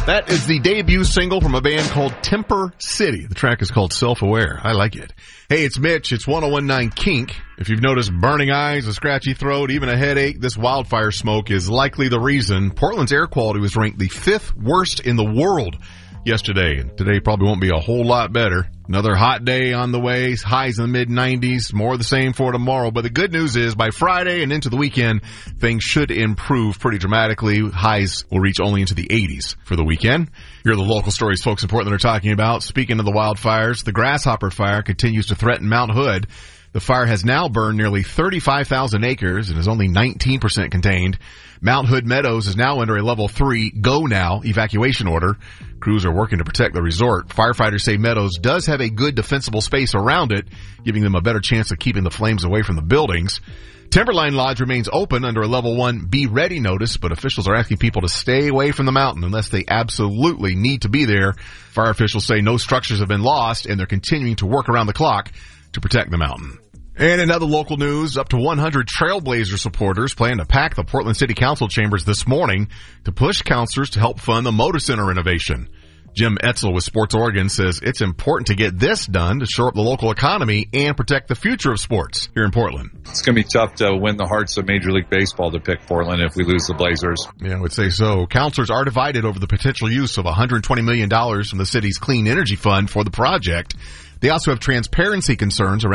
That is the debut single from a band called Temper City. The track is called Self-Aware. I like it. Hey, it's Mitch. It's 101.9 Kink. If you've noticed burning eyes, a scratchy throat, even a headache, this wildfire smoke is likely the reason. Portland's air quality was ranked the 5th worst in the world yesterday. And today probably won't be a whole lot better. Another hot day on the way, highs in the mid-90s, more of the same for tomorrow. But the good news is by Friday and into the weekend, things should improve pretty dramatically. Highs will reach only into the 80s for the weekend. Here are the local stories folks in Portland are talking about. Speaking of the wildfires, the Grasshopper Fire continues to threaten Mount Hood. The fire has now burned nearly 35,000 acres and is only 19% contained. Mount Hood Meadows is now under a level 3 go now evacuation order. Crews are working to protect the resort. Firefighters say Meadows does have a good defensible space around it, giving them a better chance of keeping the flames away from the buildings. Timberline Lodge remains open under a level 1 be ready notice, but officials are asking people to stay away from the mountain unless they absolutely need to be there. Fire officials say no structures have been lost and they're continuing to work around the clock to protect the mountain. And in other local news, up to 100 Trailblazer supporters plan to pack the Portland City Council chambers this morning to push councilors to help fund the Moda Center renovation. Jim Etzel with Sports Oregon says it's important to get this done to shore up the local economy and protect the future of sports here in Portland. It's going to be tough to win the hearts of Major League Baseball to pick Portland if we lose the Blazers. Yeah, I would say so. Councilors are divided over the potential use of $120 million from the city's Clean Energy Fund for the project. They also have transparency concerns around